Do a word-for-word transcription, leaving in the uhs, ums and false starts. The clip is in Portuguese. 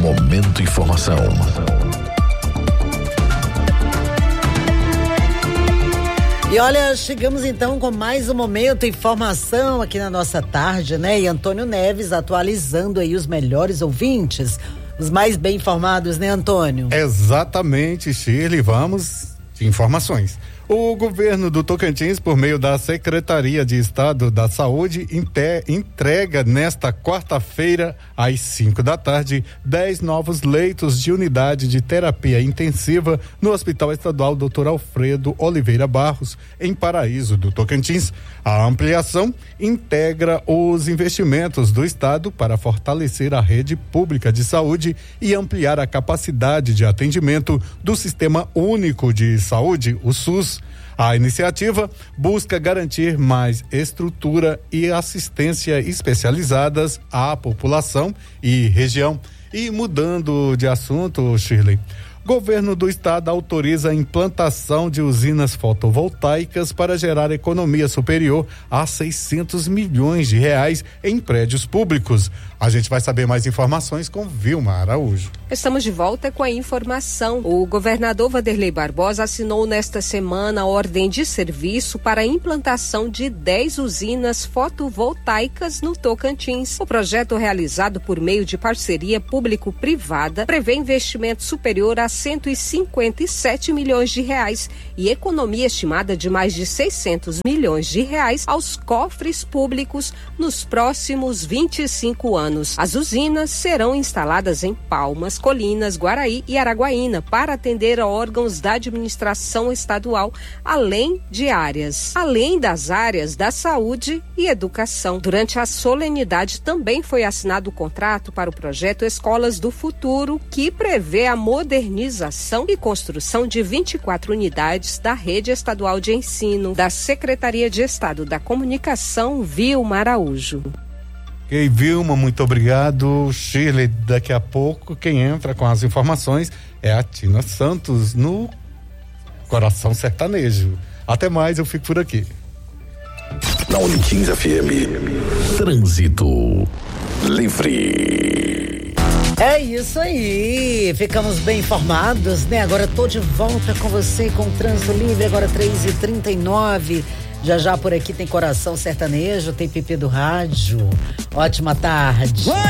Momento Informação. E olha, chegamos então com mais um Momento Informação aqui na nossa tarde, né? E Antônio Neves atualizando aí os melhores ouvintes, os mais bem informados, né, Antônio? Exatamente, Shirley, vamos de informações. O governo do Tocantins, por meio da Secretaria de Estado da Saúde, entrega nesta quarta-feira, às cinco da tarde, dez novos leitos de unidade de terapia intensiva no Hospital Estadual doutor Alfredo Oliveira Barros, em Paraíso do Tocantins. A ampliação integra os investimentos do Estado para fortalecer a rede pública de saúde e ampliar a capacidade de atendimento do Sistema Único de Saúde, o SUS. A iniciativa busca garantir mais estrutura e assistência especializadas à população e região. E mudando de assunto, Shirley, governo do estado autoriza a implantação de usinas fotovoltaicas para gerar economia superior a seiscentos milhões de reais em prédios públicos. A gente vai saber mais informações com Vilma Araújo. Estamos de volta com a informação. O governador Wanderley Barbosa assinou nesta semana a ordem de serviço para a implantação de dez usinas fotovoltaicas no Tocantins. O projeto, realizado por meio de parceria público-privada, prevê investimento superior a cento e cinquenta e sete milhões de reais e economia estimada de mais de seiscentos milhões de reais aos cofres públicos nos próximos vinte e cinco anos. As usinas serão instaladas em Palmas, Colinas, Guaraí e Araguaína para atender a órgãos da administração estadual, além de áreas, além das áreas da saúde e educação. Durante a solenidade também foi assinado o contrato para o projeto Escolas do Futuro, que prevê a modernização e construção de vinte e quatro unidades da rede estadual de ensino. Da Secretaria de Estado da Comunicação, Vilma Araújo. Ok, Vilma, muito obrigado. Shirley, daqui a pouco quem entra com as informações é a Tina Santos no Coração Sertanejo. Até mais, eu fico por aqui. Na Unitins F M, Trânsito Livre. É isso aí, ficamos bem informados, né? Agora tô de volta com você com o Trânsito Livre, agora três e trinta e nove. Já já por aqui tem Coração Sertanejo, tem Pipi do Rádio. Ótima tarde.